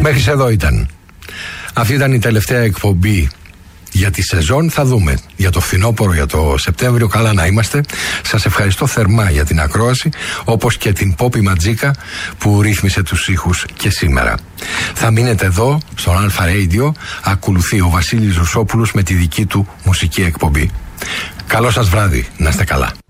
Μέχρι εδώ ήταν. Αυτή ήταν η τελευταία εκπομπή για τη σεζόν. Θα δούμε για το φθινόπωρο, για το Σεπτέμβριο. Καλά να είμαστε. Σας ευχαριστώ θερμά για την ακρόαση, όπως και την Πόπη Ματζίκα που ρύθμισε τους ήχους και σήμερα. Θα μείνετε εδώ στον Αλφα Radio. Ακολουθεί ο Βασίλης Ρουσόπουλος με τη δική του μουσική εκπομπή. Καλό σας βράδυ. Να είστε καλά.